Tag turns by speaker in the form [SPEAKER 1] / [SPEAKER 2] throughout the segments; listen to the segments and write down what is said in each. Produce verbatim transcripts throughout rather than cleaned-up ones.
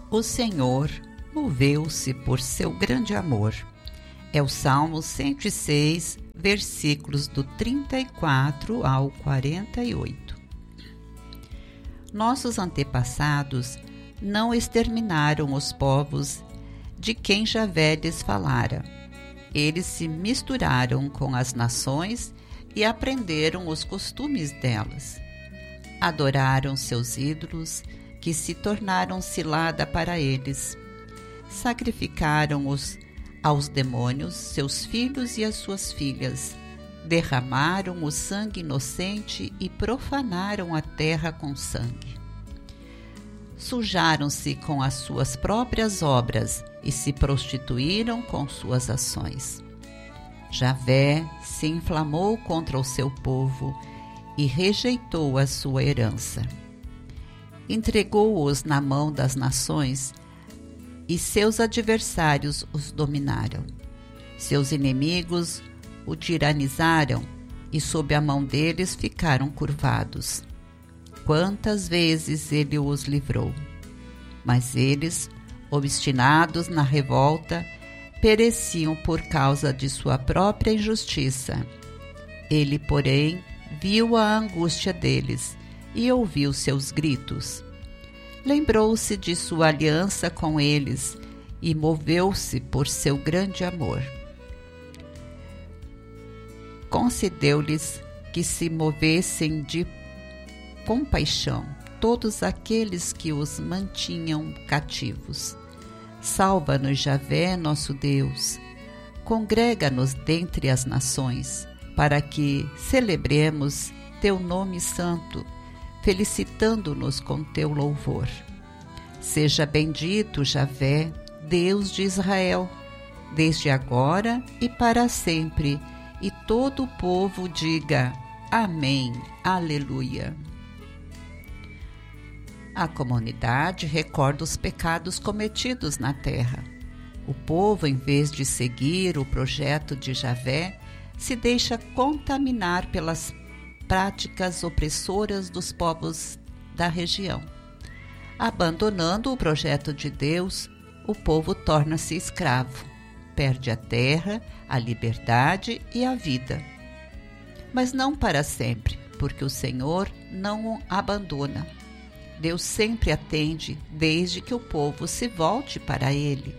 [SPEAKER 1] O Senhor moveu-se por seu grande amor. É o Salmo cento e seis, versículos do trinta e quatro ao quarenta e oito. Nossos antepassados não exterminaram os povos de quem Javé lhes falara. Eles se misturaram com as nações e aprenderam os costumes delas. Adoraram seus ídolos, que se tornaram cilada para eles. Sacrificaram-os aos demônios, seus filhos e as suas filhas. Derramaram o sangue inocente e profanaram a terra com sangue. Sujaram-se com as suas próprias obras e se prostituíram com suas ações. Javé se inflamou contra o seu povo e rejeitou a sua herança. Entregou-os na mão das nações e seus adversários os dominaram. Seus inimigos o tiranizaram e sob a mão deles ficaram curvados. Quantas vezes ele os livrou! Mas eles, obstinados na revolta, pereciam por causa de sua própria injustiça. Ele, porém, viu a angústia deles e ouviu seus gritos. Lembrou-se de sua aliança com eles e moveu-se por seu grande amor. Concedeu-lhes que se movessem de compaixão todos aqueles que os mantinham cativos. Salva-nos, Javé, nosso Deus. Congrega-nos dentre as nações, para que celebremos teu nome santo, felicitando-nos com teu louvor. Seja bendito, Javé, Deus de Israel, desde agora e para sempre, e todo o povo diga Amém, Aleluia. A comunidade recorda os pecados cometidos na terra. O povo, em vez de seguir o projeto de Javé, se deixa contaminar pelas práticas opressoras dos povos da região. Abandonando o projeto de Deus, o povo torna-se escravo, perde a terra, a liberdade e a vida. Mas não para sempre, porque o Senhor não o abandona. Deus sempre atende, desde que o povo se volte para Ele.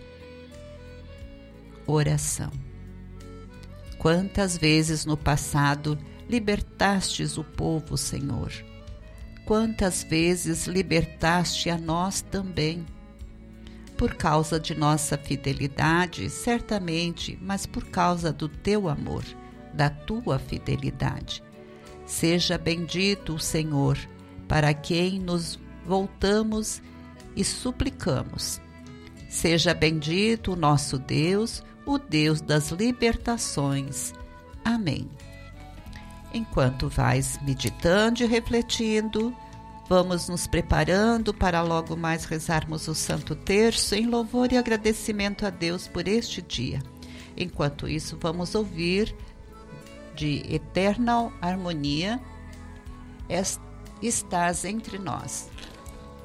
[SPEAKER 1] Oração. Quantas vezes no passado libertastes o povo, Senhor? Quantas vezes libertaste a nós também? Por causa de nossa fidelidade, certamente, mas por causa do teu amor, da tua fidelidade. Seja bendito o Senhor, para quem nos voltamos e suplicamos. Seja bendito o nosso Deus, o Deus das libertações. Amém. Enquanto vais meditando e refletindo, vamos nos preparando para logo mais rezarmos o Santo Terço em louvor e agradecimento a Deus por este dia. Enquanto isso, vamos ouvir de Eternal Harmonia, Estás entre nós.